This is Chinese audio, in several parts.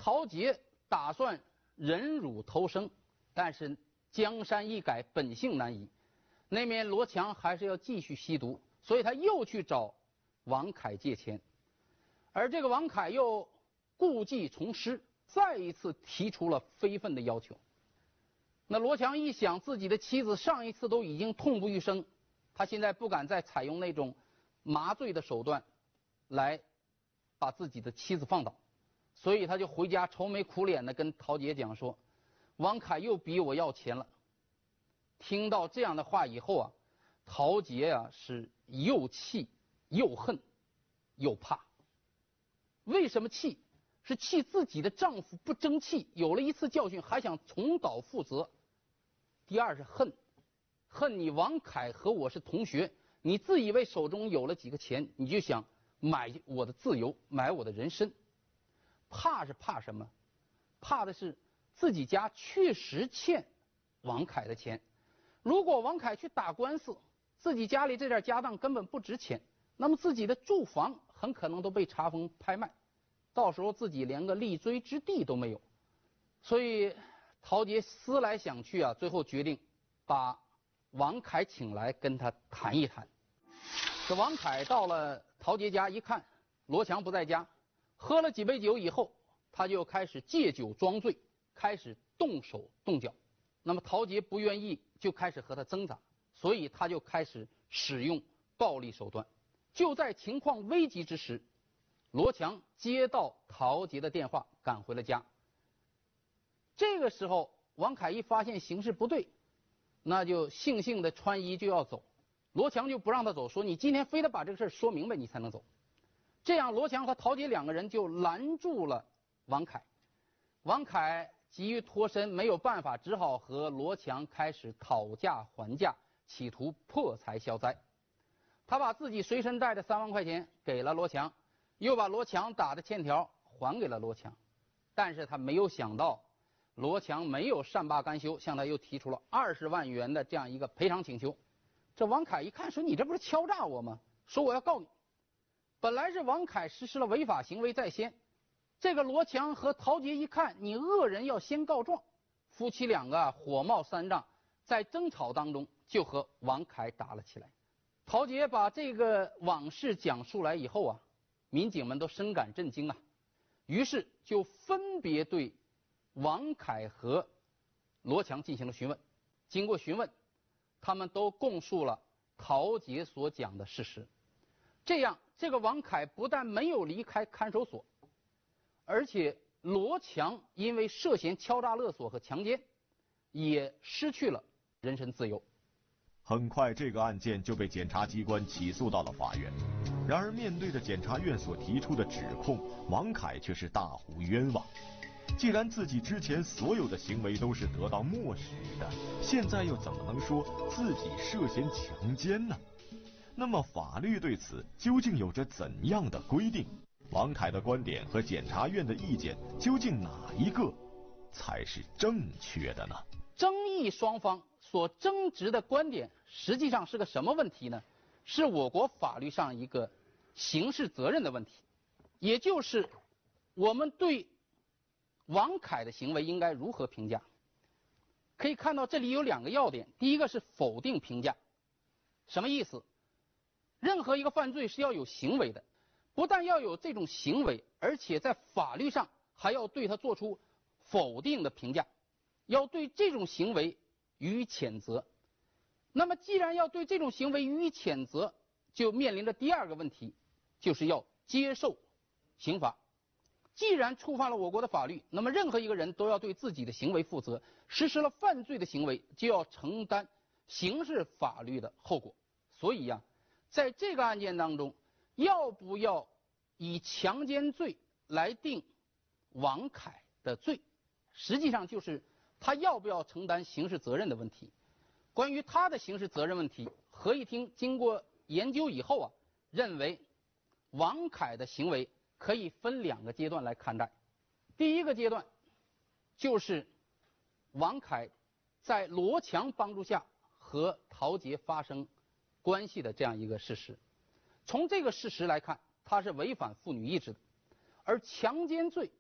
陶杰打算忍辱偷生，但是江山易改，本性难移。那面罗强还是要继续吸毒，所以他又去找王凯借钱，而这个王凯又故技重施，再一次提出了非分的要求。那罗强一想，自己的妻子上一次都已经痛不欲生，他现在不敢再采用那种麻醉的手段来把自己的妻子放倒，所以他就回家愁眉苦脸的跟陶杰讲说，王凯又逼我要钱了。听到这样的话以后啊，陶杰啊是又气又恨又怕。为什么气？是气自己的丈夫不争气，有了一次教训还想重蹈覆辙。第二是恨，恨你王凯和我是同学，你自以为手中有了几个钱，你就想买我的自由，买我的人身。怕是怕什么？怕的是自己家确实欠王凯的钱，如果王凯去打官司，自己家里这点家当根本不值钱，那么自己的住房很可能都被查封拍卖，到时候自己连个立锥之地都没有。所以陶杰思来想去啊，最后决定把王凯请来跟他谈一谈。这王凯到了陶杰家一看，罗强不在家，喝了几杯酒以后，他就开始借酒装醉，开始动手动脚。那么陶杰不愿意，就开始和他挣扎，所以他就开始使用暴力手段。就在情况危急之时，罗强接到陶杰的电话，赶回了家。这个时候王凯一发现形势不对，那就悻悻的穿衣就要走，罗强就不让他走，说你今天非得把这个事说明白你才能走。这样罗强和陶杰两个人就拦住了王凯。王凯急于脱身，没有办法，只好和罗强开始讨价还价，企图破财消灾。他把自己随身带的3万块钱给了罗强，又把罗强打的欠条还给了罗强。但是他没有想到罗强没有善罢甘休，向他又提出了20万元的这样一个赔偿请求。这王凯一看说，你这不是敲诈我吗？说我要告你。本来是王凯实施了违法行为在先，这个罗强和陶杰一看你恶人要先告状，夫妻两个火冒三丈，在争吵当中就和王凯打了起来。陶杰把这个往事讲述来以后啊，民警们都深感震惊啊，于是就分别对王凯和罗强进行了询问。经过询问，他们都供述了陶杰所讲的事实。这样这个王凯不但没有离开看守所，而且罗强因为涉嫌敲诈勒索和强奸，也失去了人身自由。 很快这个案件就被检察机关起诉到了法院。然而面对着检察院所提出的指控，王凯却是大呼冤枉。既然自己之前所有的行为都是得到默许的，现在又怎么能说自己涉嫌强奸呢？那么法律对此究竟有着怎样的规定？王凯的观点和检察院的意见究竟哪一个才是正确的呢？ 争议双方所争执的观点实际上是个什么问题呢？是我国法律上一个刑事责任的问题，也就是我们对王凯的行为应该如何评价。可以看到这里有2个要点，第一个是否定评价。什么意思？任何一个犯罪是要有行为的，不但要有这种行为，而且在法律上还要对他做出否定的评价，要对这种行为予以谴责。那么既然要对这种行为予以谴责，就面临着第2个问题，就是要接受刑罚。既然触犯了我国的法律，那么任何一个人都要对自己的行为负责，实施了犯罪的行为就要承担刑事法律的后果。所以呀，在这个案件当中，要不要以强奸罪来定王凯的罪，实际上就是他要不要承担刑事责任的问题。关于他的刑事责任问题，合议庭经过研究以后啊，认为王凯的行为可以分2个阶段来看待。第一个阶段就是王凯在罗强帮助下和陶杰发生关系的这样一个事实。从这个事实来看，他是违反妇女意志的。而强奸罪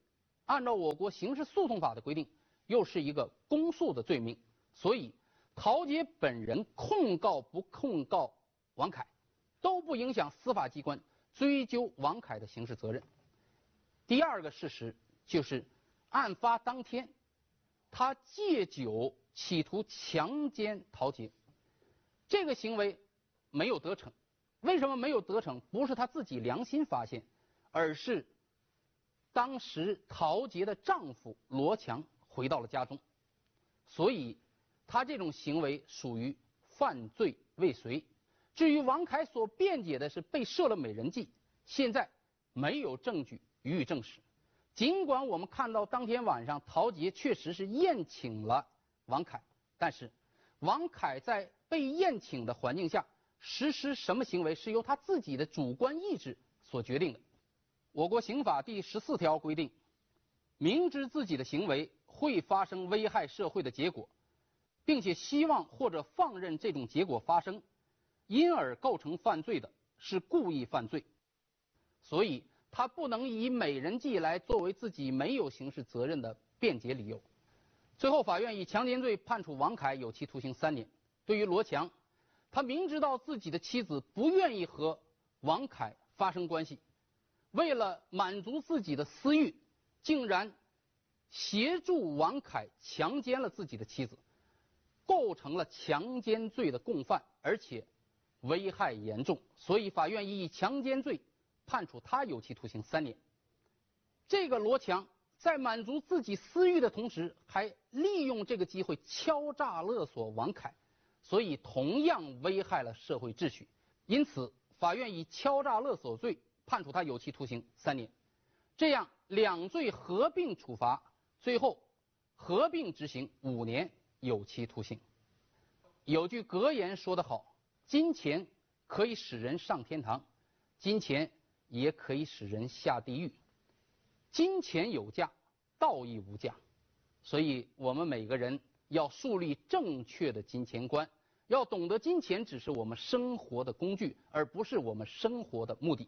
按照我国刑事诉讼法的规定，又是一个公诉的罪名，所以陶杰本人控告不控告王凯，都不影响司法机关追究王凯的刑事责任。第二个事实就是，案发当天，他借酒企图强奸陶杰，这个行为没有得逞。为什么没有得逞？不是他自己良心发现，而是当时陶杰的丈夫罗强回到了家中，所以他这种行为属于犯罪未遂。至于王凯所辩解的是被设了美人计，现在没有证据予以证实。尽管我们看到当天晚上陶杰确实是宴请了王凯，但是王凯在被宴请的环境下实施什么行为，是由他自己的主观意志所决定的。我国刑法第14条规定，明知自己的行为会发生危害社会的结果，并且希望或者放任这种结果发生，因而构成犯罪的是故意犯罪。所以他不能以美人计来作为自己没有刑事责任的辩解理由。最后，法院以强奸罪判处王凯有期徒刑3年。对于罗强，他明知道自己的妻子不愿意和王凯发生关系，为了满足自己的私欲，竟然协助王凯强奸了自己的妻子，构成了强奸罪的共犯，而且危害严重，所以法院以强奸罪判处他有期徒刑3年。这个罗强在满足自己私欲的同时，还利用这个机会敲诈勒索王凯，所以同样危害了社会秩序。因此，法院以敲诈勒索罪判处他有期徒刑3年。这样两罪合并处罚，最后合并执行5年有期徒刑。有句格言说得好，金钱可以使人上天堂，金钱也可以使人下地狱。金钱有价，道义无价。所以我们每个人要树立正确的金钱观，要懂得金钱只是我们生活的工具，而不是我们生活的目的。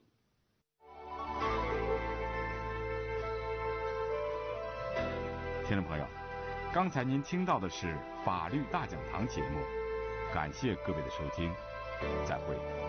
听众朋友，刚才您听到的是法律大讲堂节目，感谢各位的收听，再会。